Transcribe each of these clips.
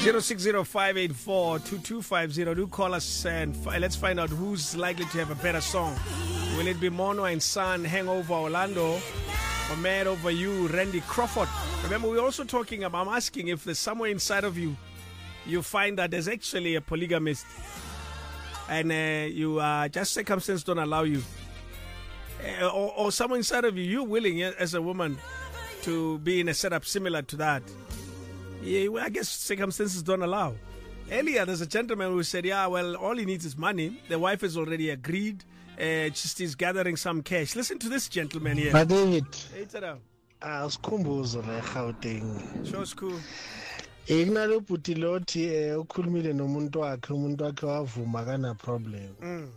060-584-2250. Do call us and let's find out who's likely to have a better song. Will it be Mono and Son, Hangover Orlando, or Mad Over You, Randy Crawford? Remember, we're also talking about, I'm asking if there's somewhere inside of you, you find that there's actually a polygamist and you just circumstances don't allow you. Or somewhere inside of you, you're willing as a woman to be in a setup similar to that. Yeah, well, I guess circumstances don't allow. Earlier, there's a gentleman who said, yeah, well, all he needs is money. The wife has already agreed. Just is gathering some cash. Listen to this gentleman here. But David, hey, tada. Sikhumbuzo la eGauteng. Sure, school. Ignalo Putiloti ukhulumile nomuntu wakhe wavuma kana problem.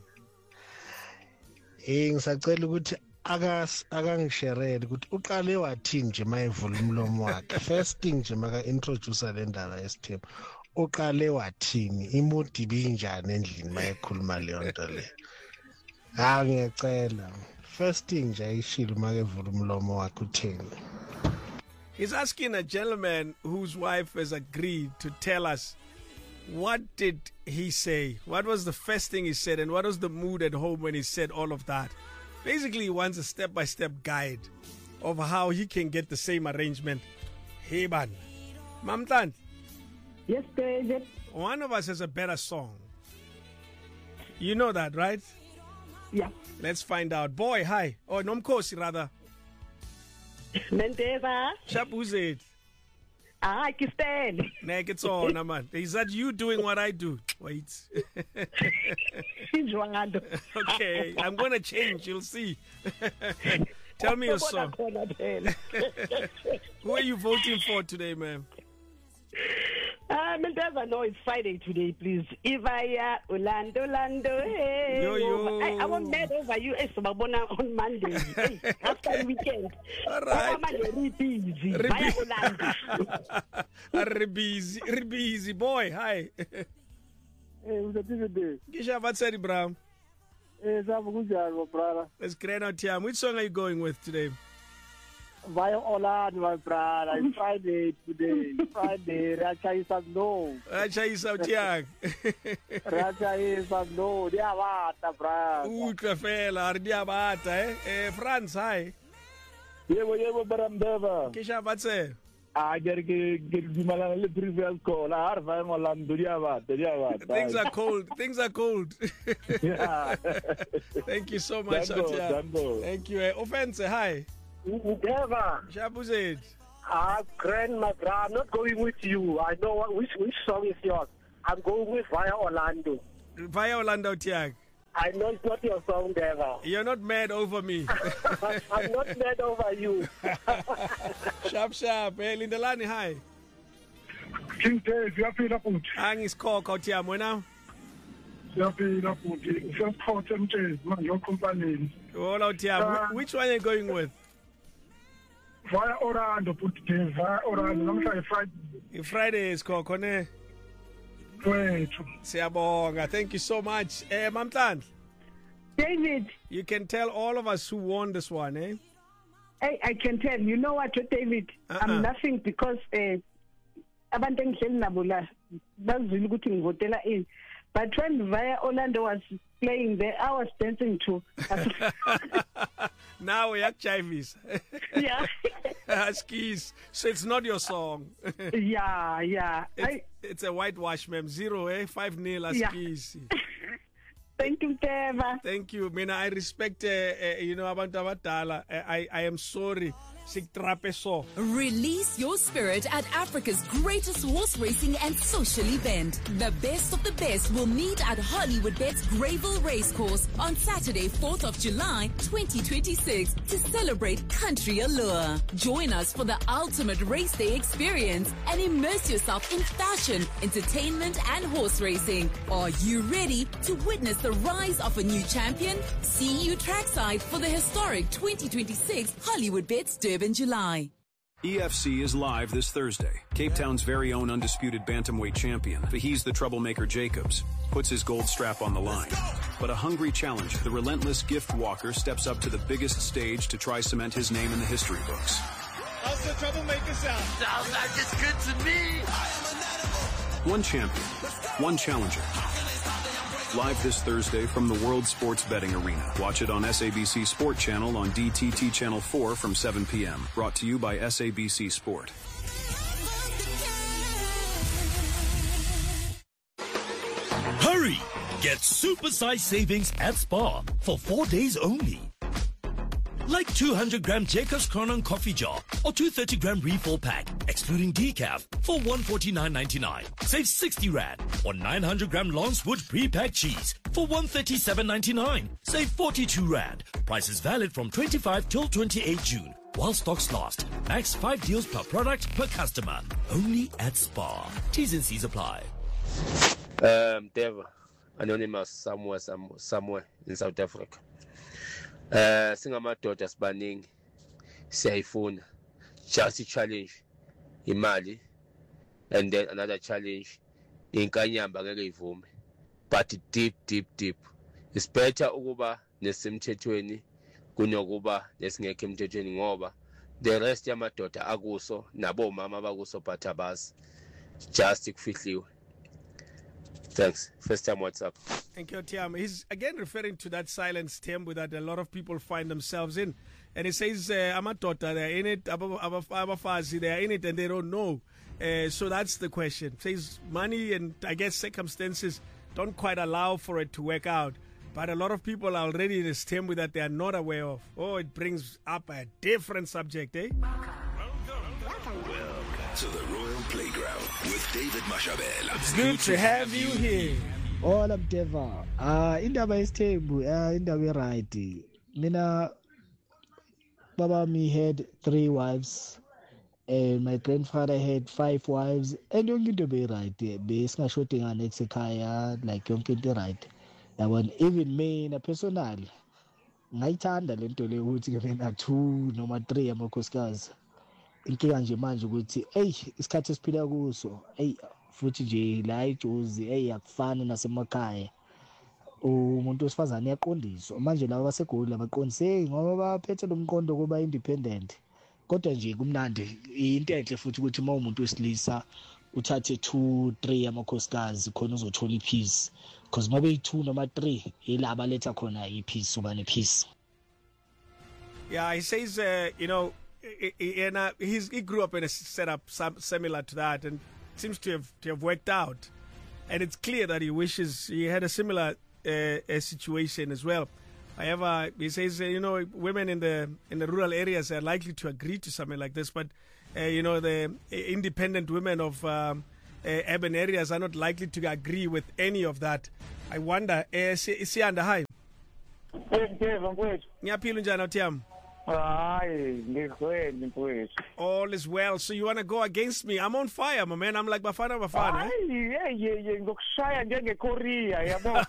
Ngisacela ukuthi akangisherele ukuthi uqale wathini nje mayevula umlomo wakhe. First thing nje maka introduce le ndaba yesithembu. Uqale wathini imudi binjani endlini mayekhuluma leyo nto le. Ngiyacela. First thing nje ayishilo makevula umlomo wakhe uthini. He's asking a gentleman whose wife has agreed to tell us what did he say? What was the first thing he said? And what was the mood at home when he said all of that? Basically, he wants a step-by-step guide of how he can get the same arrangement. Hey, man. Mamtan. Yes, David. One of us has a better song. You know that, right? Yeah. Let's find out. Boy, hi. Oh, Nomkosi, rather. Mendeva. Shap, who's it? Kistel. Nah, it's on, man. Is that you doing what I do? Wait. Okay, I'm going to change. You'll see. Tell me your song. Who are you voting for today, ma'am? Mendeva, no, it's Friday today, please. Ivaya, Orlando, hey. Yo. I was mad over you on Monday. After the weekend. All right. Busy. Boy, hi. Hey, Kisha, what's that, Ibrahim? brother. Let's create our time. Which song are you going with today? Via Orlando, my brother. It's Friday today. Friday. Racha is a no. Racha is out here. Racha is a no. Diabata, brother. Fela, Diabata, France, hi. Yebo, Baramdeva. Kisha, what's that? I get the previous call. Things are cold. Yeah. Thank you so much. Thank you. Offense, hi. Never. Shabuzid. Grandma, I'm not going with you. I know which song is yours. I'm going with Via Orlando. Via Orlando, Tiag. I know it's not your song, Deva. You're not mad over me. I'm not mad over you. Sharp. Hey, Lindelani, hi. King Dave, you have been up with. Angis call, Kautia, Mona. You have been up with. Just call them, your company. All out here. Which one are you going with? Via Orlando, put it Via Orlando. I'm sorry, Friday. Friday is called Kone. Siyabonga. Thank you so much. Mamtan. David. You can tell all of us who won this one, eh? I can tell. You know what, David? I'm laughing because abantu engihleli nabo la bazwile ukuthi ngivotela in. But when Via Orlando was playing there, I was dancing too. Now we are Chivis. Yeah. Skis. So it's not your song. Yeah. It's a whitewash, ma'am. 0, 5-0 Skis. Thank you, Teva. Thank you. Mina, I respect, abantu abadala. I am sorry. Release your spirit at Africa's greatest horse racing and social event. The best of the best will meet at Hollywoodbets Greyville Racecourse on Saturday, 4th of July, 2026 to celebrate country allure. Join us for the ultimate race day experience and immerse yourself in fashion, entertainment, and horse racing. Are you ready to witness the rise of a new champion? See you trackside for the historic 2026 Hollywoodbets Durban July. EFC is live this Thursday. Cape Town's very own undisputed bantamweight champion, He's the Troublemaker Jacobs, puts his gold strap on the line. But a hungry challenger, the relentless Gift Walker, steps up to the biggest stage to try cement his name in the history books. How's the Troublemaker sound? Sounds like it's good to me. One champion, one challenger. Live this Thursday from the World Sports Betting Arena. Watch it on SABC Sport Channel on DTT Channel 4 from 7 p.m. Brought to you by SABC Sport. Hurry! Get super-sized savings at Spar for 4 days only. Like 200-gram Jacob's Crown coffee jar or 230-gram refill pack, excluding decaf, for $149.99. Save 60 Rand. Or 900-gram Lancewood pre-packed cheese for $137.99. Save 42 Rand. Prices valid from 25 till 28 June. While stocks last. Max 5 deals per product per customer. Only at Spar. T's and C's apply. Dev, anonymous somewhere in South Africa. Singamadoda sibaningi siyayifuna just a challenge imali, and then another challenge inkanyamba ngeke ivume, but deep it's better ukuba nesemthethweni kunokuba nesingekho emthethweni, ngoba the rest yamadoda akuso nabo mama bakuso but abazi, just kufihliwe. Thanks. First time WhatsApp. Thank you, Tiam. He's again referring to that silence, Tembu, that a lot of people find themselves in. And he says, Amatota, they're in it, Abafazi, they're in it and they don't know. So that's the question. Says money and I guess circumstances don't quite allow for it to work out. But a lot of people are already in this Tembu that they are not aware of. Oh, it brings up a different subject, eh? Welcome to the Royal Playground with David Mashabela. It's good to have you here. All up Deva. Indaba isithembu, indaba right. Mina Baba me had 3 wives and my grandfather had 5 wives, and yonke into be right. Be singashoti ngane ekhaya, like yonke into right. Yabona, even me personal ngayithanda lento le ukuthi ke mina 2 noma 3 amakhosikazi. Inkinga nje manje ukuthi isikhathi esiphila kuso futhi nje la iJozi akufani nasemakhaya. Umuntu wesifazane uyaqondiswa manje laba basegoli abaqondise ngoba baphethe lomqondo kuba independent, kodwa nje kumnandi into enhle futhi ukuthi uma umuntu wesilisa uthathe 2 3 amakhosikazi khona uzothola ipeace, because mabe yi2 noma 3 ilaba letha khona ipeace uba nepeace. Yeah, he says he grew up in a setup similar to that, and seems to have worked out. And it's clear that he had a similar situation as well. However, he says women in the rural areas are likely to agree to something like this, but the independent women of urban areas are not likely to agree with any of that. I wonder. Siyanda, hi. Ngiyaphila njani Tiam? All is well. So you want to go against me? I'm on fire, my man. I'm like Bafana. Ngokushaya njengeKorea yabo.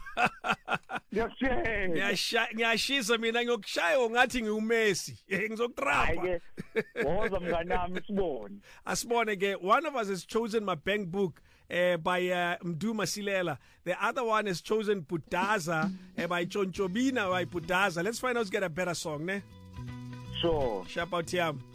Ngiyashisa mina ngokushaya ongathi ngiuMessi. Ngizokutrapa. Woza mnganami sibone. Asibone ke, one of us has chosen my bank book by Mdu Masilela. The other one has chosen Putaza by Chonchobina by Putaza. Let's find out who's get a better song, ne? Sure. Shout out Tiam.